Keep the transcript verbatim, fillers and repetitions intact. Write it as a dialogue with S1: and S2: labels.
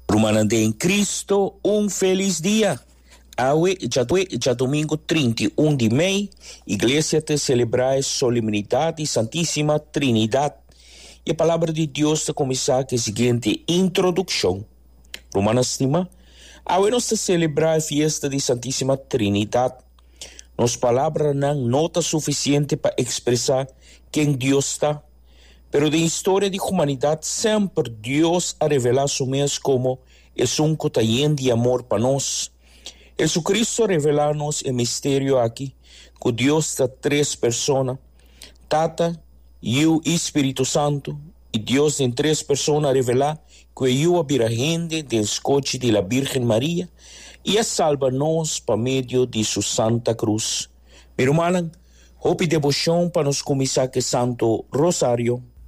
S1: Rumanande em Cristo, um feliz dia. Hoje, já, já domingo trinta e um de maio, a igreja te celebra a solenidade Santíssima Trinidade. E a palavra de Deus te começar com a seguinte introdução. Romana estima, hoje nós te celebrar a festa de Santíssima Trinidade. Nossa palavra não nota suficiente para expressar quem Deus está. Pero na história da humanidade, sempre Deus a revelar su mesmo como é um cotaien de amor para nós. Jesucristo revela-nos o mistério aqui, que Deus está três pessoas, Tata, eu e Espírito Santo, e Deus em três pessoas revela que eu a Virgem del escote de la Virgem Maria e a salva-nos por meio de sua Santa Cruz. Meu irmão, hope devoção para nos começar com Santo Rosário.